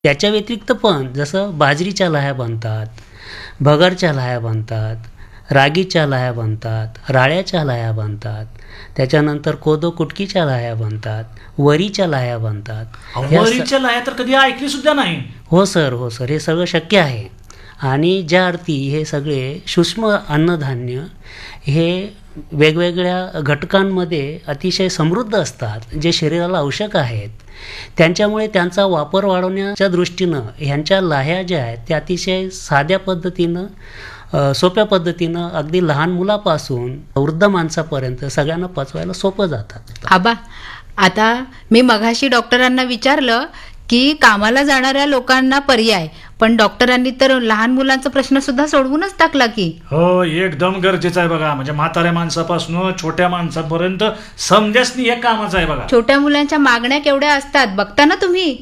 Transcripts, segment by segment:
त्याच्या व्यतिरिक्त पण जसं बाजरीच्या लाह्या बनतात, भगरच्या लाह्या बनतात, रागीच्या लाह्या बनतात, राळ्याच्या लाह्या बनतात, त्याच्यानंतर कोदो कुटकीच्या लाह्या बनतात, वरीच्या लाह्या बनतात. वरीच्या लाह्या तर कधी ऐकली सुद्धा नाही. हो सर, हो सर, हे सगळं शक्य आहे. आणि ज्या अर्थी हे सगळे सूक्ष्म अन्नधान्य हे वेगवेगळ्या घटकांमध्ये अतिशय समृद्ध असतात, जे शरीराला आवश्यक आहेत. त्यांच्यामुळे त्यांचा वापर वाढवण्याच्या दृष्टीनं ह्यांच्या लाह्या ज्या आहेत त्या अतिशय साध्या पद्धतीनं, सोप्या पद्धतीनं, अगदी लहान मुलापासून वृद्ध माणसापर्यंत सगळ्यांना पचवायला सोपं जातात. आबा, आता मी मघाशी डॉक्टरांना विचारलं की कामाला जाणाऱ्या लोकांना पर्याय, पण डॉक्टरांनी तर लहान मुलांचा प्रश्न सुद्धा सोडवूनच टाकला की. हो, एकदम गरजेचं आहे बघा. म्हणजे म्हाताऱ्या माणसापासून छोट्या माणसापर्यंत समजासनी हे कामाचं आहे बघा. छोट्या मुलांच्या मागण्या केवढ्या असतात बघता ना तुम्ही.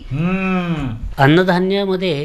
अन्नधान्यामध्ये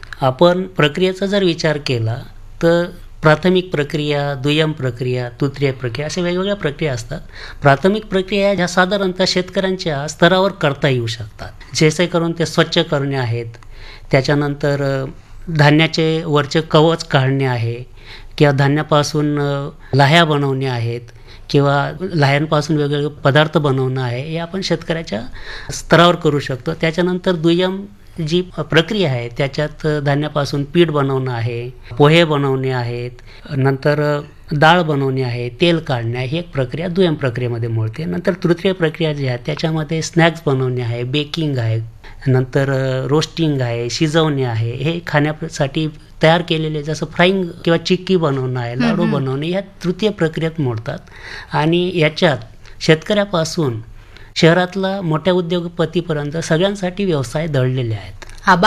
आपण प्रक्रियेचा जर विचार केला तर प्राथमिक प्रक्रिया, दुय्यम प्रक्रिया, तृतीय प्रक्रिया अशा वेगवेगळ्या प्रक्रिया असतात. प्राथमिक प्रक्रिया ह्या साधारणतः शेतकऱ्यांच्या स्तरावर करता येऊ शकतात. जसे करून ते स्वच्छ करणे आहेत, त्याच्यानंतर धान्याचे वरचे कवच काढणे आहे, किंवा धान्यापासून लाह्या बनवणे आहेत, किंवा लाह्यांपासून वेगवेगळे पदार्थ बनवणं आहे, हे आपण शेतकऱ्याच्या स्तरावर करू शकतो. त्याच्यानंतर दुय्यम जी प्रक्रिया आहे त्याच्यात धान्यापासून पीठ बनवणं आहे, पोहे बनवणे आहेत, नंतर डाळ बनवणे आहे, तेल काढणे आहे, ही एक प्रक्रिया दुय्यम प्रक्रियेमध्ये मोडते. नंतर तृतीय प्रक्रिया जी आहे त्याच्यामध्ये स्नॅक्स बनवणे आहे, बेकिंग आहे, नंतर रोस्टिंग आहे, शिजवणे आहे, हे खाण्यासाठी तयार केलेले जसं फ्राईंग किंवा चिक्की बनवणं आहे, लाडू बनवणे, ह्या तृतीय प्रक्रियेत मोडतात. आणि याच्यात शेतकऱ्यापासून शहरातला मोठ्या उद्योगपतीपर्यंत सगळ्यांसाठी व्यवसाय दळलेले आहेत. आबा,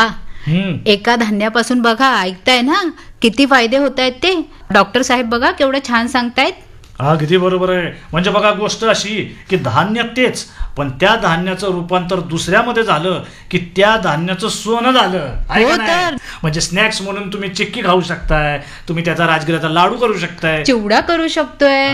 एका धान्यापासून बघा, ऐकताय ना किती फायदे होत आहेत ते. डॉक्टर साहेब बघा केवढं छान सांगतायत. अगदी बरोबर आहे. म्हणजे बघा, गोष्ट अशी की धान्य तेच, पण त्या धान्याचं रूपांतर दुसऱ्यामध्ये झालं की त्या धान्याचं सोनं झालं. म्हणजे स्नॅक्स म्हणून तुम्ही चिक्की खाऊ शकताय, तुम्ही त्याचा राजगिराचा लाडू करू शकताय, चिवडा करू शकतोय.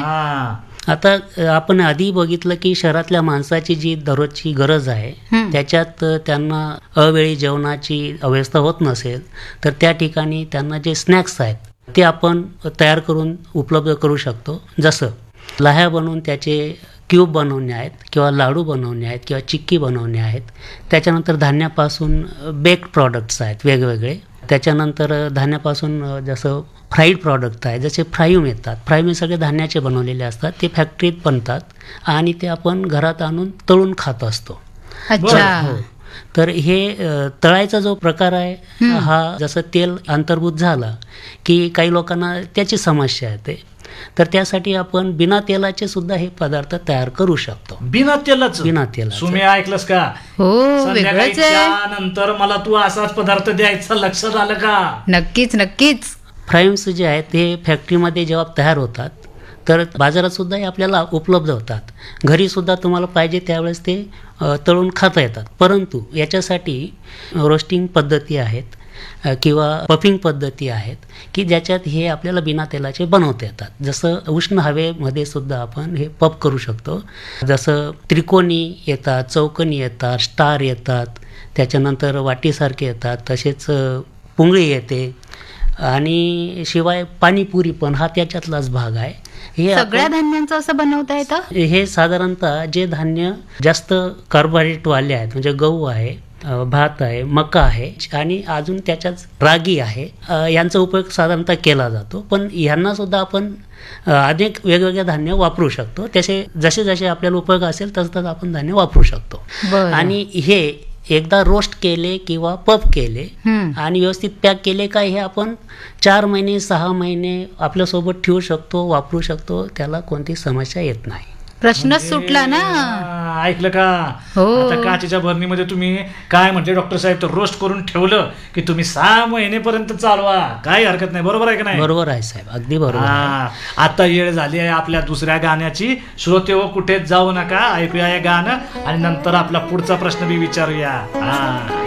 आता आपण आधी बघितलं की शहरातल्या माणसाची जी दररोजची गरज आहे त्याच्यात त्यांना अवेळी जेवणाची व्यवस्था होत नसेल तर त्या ठिकाणी त्यांना जे स्नॅक्स आहेत ते आपण तयार करून उपलब्ध करू शकतो. जसं लाह्या बनवून त्याचे क्यूब बनवणे आहेत, किंवा लाडू बनवणे आहेत, किंवा चिक्की बनवणे आहेत. त्याच्यानंतर धान्यापासून बेक्ड प्रॉडक्ट्स आहेत वेगवेगळे. त्याच्यानंतर धान्यापासून जसं फ्राईड प्रॉडक्ट आहे, जसे फ्रायूम येतात. फ्रायूम हे सगळे धान्याचे बनवलेले असतात, ते फॅक्टरीत बनतात आणि ते आपण घरात आणून तळून खात असतो. अच्छा. तर हे तळायचा जो प्रकार आहे हा जसं तेल अंतर्भूत झाला की काही लोकांना त्याची समस्या येते, तर त्यासाठी आपण बिना तेलाचे सुद्धा हे पदार्थ तयार करू शकतो. बिना तेलाचं? बिना तेलाचं. तुम्ही ऐकलंस का? नंतर मला तू असाच पदार्थ द्यायचा लक्षात आलं का? नक्कीच नक्कीच. फ्राईम्स जे आहेत ते फॅक्टरीमध्ये जेव्हा तयार होतात तर बाजारात सुद्धा हे आपल्याला उपलब्ध होतात. घरी सुद्धा तुम्हाला पाहिजे त्यावेळेस ते तळून खाता येतात. परंतु याच्यासाठी रोस्टिंग पद्धती आहेत किंवा पफिंग पद्धती आहेत की ज्याच्यात हे आपल्याला बिना तेलाचे बनवता येतात. जसं उष्ण हवेमध्ये सुद्धा आपण हे पफ करू शकतो. जसं त्रिकोणी येतात, चौकोनी येतात, स्टार येतात, त्याच्यानंतर वाटीसारखे येतात, तसेच पुंगळी येते, आणि शिवाय पाणीपुरी पण हा त्याच्यातलाच भाग आहे. हे सगळ्या धान्यांचं असं बनवता येतं. हे साधारणतः जे धान्य जास्त कार्बोहायड्रेटवाले आहेत, म्हणजे गहू आहे, भात आहे, मका आहे, आणि अजून त्याच्यात रागी आहे, यांचा उपयोग साधारणतः केला जातो. पण यांना सुद्धा आपण अनेक वेगवेगळे धान्य वापरू शकतो. जसे जसे आपल्याला उपयोग असेल तसं आपण धान्य वापरू शकतो. आणि हे एकदा रोस्ट केले किंवा पफ केले आणि व्यवस्थित पॅक केले का हे आपण 4 महिने 6 महिने आपल्यासोबत ठेवू शकतो, वापरू शकतो. त्याला कोणती समस्या येत नाही. प्रश्नच सुटला ना. ऐकलं का? आता काचेच्या भरणीमध्ये तुम्ही काय म्हटले डॉक्टर साहेब, तर रोस्ट करून ठेवलं की तुम्ही 6 महिनेपर्यंत चालवा, काही हरकत नाही. बरोबर आहे का नाही? बरोबर आहे साहेब, अगदी बरोबर. आता वेळ झाली आहे आपल्या दुसऱ्या गाण्याची. श्रोते हो, कुठेच जाऊ नका, ऐकूया हे गाणं आणि नंतर आपला पुढचा प्रश्न बी विचारूया.